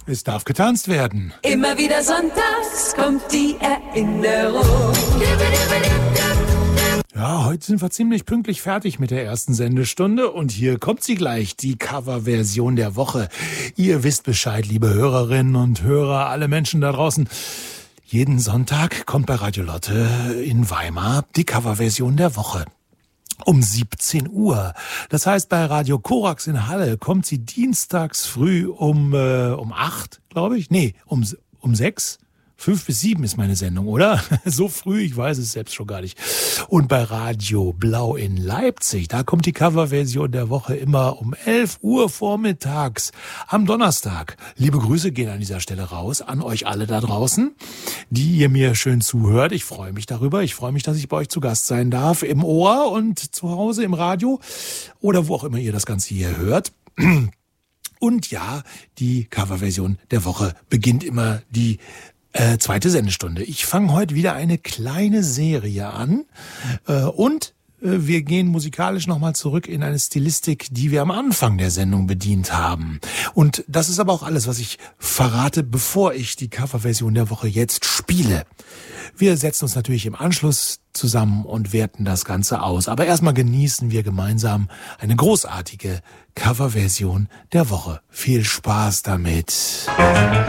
Es darf getanzt werden. Immer wieder sonntags kommt die Erinnerung. Ja, heute sind wir ziemlich pünktlich fertig mit der ersten Sendestunde und hier kommt sie gleich, die Coverversion der Woche. Ihr wisst Bescheid, liebe Hörerinnen und Hörer, alle Menschen da draußen. Jeden Sonntag kommt bei Radio Lotte in Weimar die Coverversion der Woche. Um 17 Uhr. Das heißt, bei Radio Korax in Halle kommt sie dienstags früh um 8, glaube ich. Nee, um 6. 5 bis 7 ist meine Sendung, oder? So früh, ich weiß es selbst schon gar nicht. Und bei Radio Blau in Leipzig, da kommt die Coverversion der Woche immer um 11 Uhr vormittags am Donnerstag. Liebe Grüße gehen an dieser Stelle raus an euch alle da draußen, die ihr mir schön zuhört. Ich freue mich darüber. Ich freue mich, dass ich bei euch zu Gast sein darf, im Ohr und zu Hause im Radio oder wo auch immer ihr das Ganze hier hört. Und ja, die Coverversion der Woche beginnt immer die zweite Sendestunde. Ich fange heute wieder eine kleine Serie an und wir gehen musikalisch nochmal zurück in eine Stilistik, die wir am Anfang der Sendung bedient haben. Und das ist aber auch alles, was ich verrate, bevor ich die Coverversion der Woche jetzt spiele. Wir setzen uns natürlich im Anschluss zusammen und werten das Ganze aus. Aber erstmal genießen wir gemeinsam eine großartige Coverversion der Woche. Viel Spaß damit.